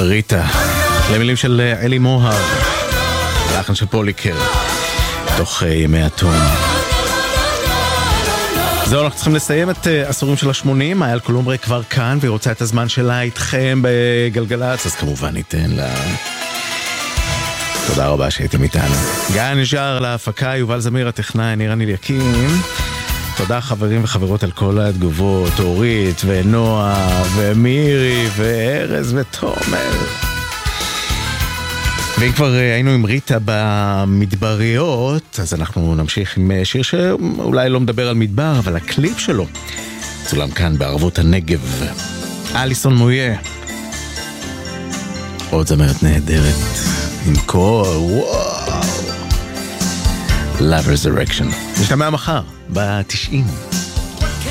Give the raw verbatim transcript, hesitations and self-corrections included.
ריטה, למילים של אלי מוהר, לחן של פוליקר, תוך ימי התום. זהו, אנחנו צריכים לסיים את עשורים של השמונים. אייל קולומברה כבר כאן והיא רוצה את הזמן שלה איתכם בגלגלץ, אז כמובן ניתן לה. תודה רבה שהייתם איתנו. גיא נשאר להפקה, יובל זמיר הטכנאי, נירן אליקים. תודה חברים וחברות על כל התגובות, אורית ונועה ומירי וארז ותומר. ואם כבר היינו עם ריטה במדבריות, אז אנחנו נמשיך עם שיר שאולי לא מדבר על מדבר, אבל הקליפ שלו צולם כאן בערבות הנגב. אליסון מויה, עוד זמרת נהדרת עם קור, וואו, Lover's Direction. נשתמע מחר ב-תשעים.